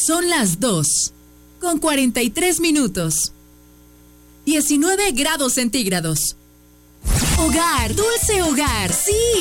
Son las 2:43. 19 grados centígrados. Hogar, dulce hogar, sí.